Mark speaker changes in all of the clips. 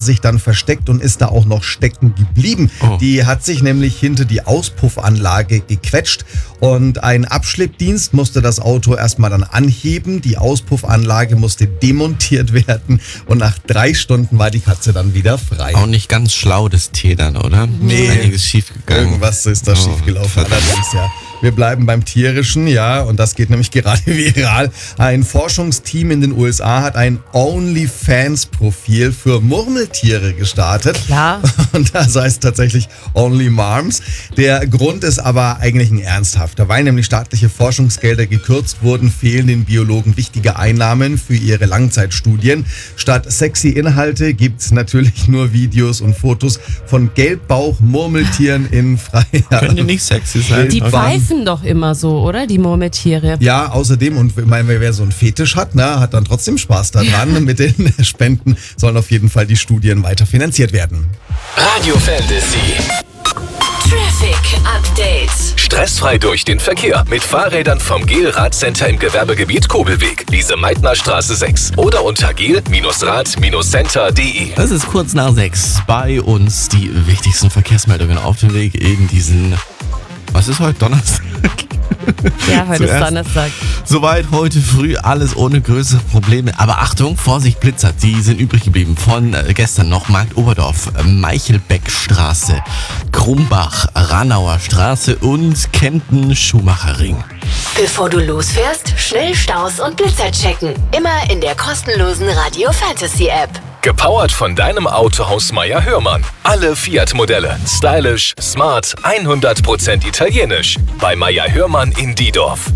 Speaker 1: sich dann versteckt und ist da auch noch stecken geblieben. Die hat sich nämlich hinter die Auspuffanlage gequetscht und ein Abschleppdienst musste das Auto erstmal dann anheben. Die Auspuffanlage musste demontiert werden und nach 3 Stunden war die Katze dann wieder frei.
Speaker 2: Auch nicht ganz schlau, das Tier dann, oder?
Speaker 1: Nee.
Speaker 2: Einiges schiefgegangen.
Speaker 1: Irgendwas ist da schiefgelaufen, allerdings, ja. Wir bleiben beim Tierischen, ja, und das geht nämlich gerade viral. Ein Forschungsteam in den USA hat ein OnlyFans-Profil für Murmeltiere gestartet.
Speaker 3: Ja.
Speaker 1: Und das heißt tatsächlich Only Marms. Der Grund ist aber eigentlich ein ernsthafter. Weil nämlich staatliche Forschungsgelder gekürzt wurden, fehlen den Biologen wichtige Einnahmen für ihre Langzeitstudien. Statt sexy Inhalte gibt's natürlich nur Videos und Fotos von Gelbbauch-Murmeltieren in freier...
Speaker 2: Könnte nicht sexy sein.
Speaker 3: Die
Speaker 2: oder?
Speaker 3: pfeifen doch immer so, oder? Die Murmeltiere.
Speaker 1: Ja, außerdem, und ich meine, wer so einen Fetisch hat, ne, hat dann trotzdem Spaß daran. Mit den Spenden sollen auf jeden Fall die Studien weiter finanziert werden.
Speaker 4: Radio Fantasy.
Speaker 5: Traffic Update.
Speaker 4: Stressfrei durch den Verkehr mit Fahrrädern vom GEL Radcenter im Gewerbegebiet Kobelweg, Lise-Meitner Straße 6 oder unter gel-rad-center.de.
Speaker 2: Es ist kurz nach 6 bei uns die wichtigsten Verkehrsmeldungen auf dem Weg in diesen... Was ist heute? Donnerstag?
Speaker 3: Ja, heute ist
Speaker 2: Zuerst.
Speaker 3: Donnerstag.
Speaker 2: Soweit heute früh, alles ohne größere Probleme. Aber Achtung, Vorsicht, Blitzer, die sind übrig geblieben. Von gestern noch Marktoberdorf, Meichelbeckstraße, Krumbach, Ranauer Straße und Kempten-Schumacherring.
Speaker 5: Bevor du losfährst, schnell Staus und Blitzer checken. Immer in der kostenlosen Radio Fantasy App.
Speaker 4: Gepowert von deinem Autohaus Meier Hörmann. Alle Fiat-Modelle. Stylisch, smart, 100% italienisch. Bei Meier Hörmann in Diedorf.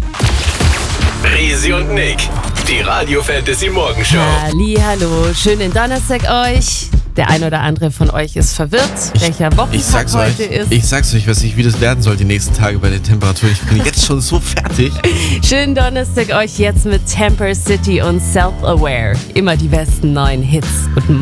Speaker 4: Risi und Nick, die Radio Fantasy Morgenshow.
Speaker 3: Hallihallo, schönen Donnerstag euch. Der ein oder andere von euch ist verwirrt, welcher Wochentag heute ist.
Speaker 2: Ich sag's euch, wie das werden soll die nächsten Tage bei der Temperatur. Ich bin jetzt schon so fertig.
Speaker 3: Schönen Donnerstag euch jetzt mit Temper City und Self-Aware. Immer die besten neuen Hits. Guten Morgen.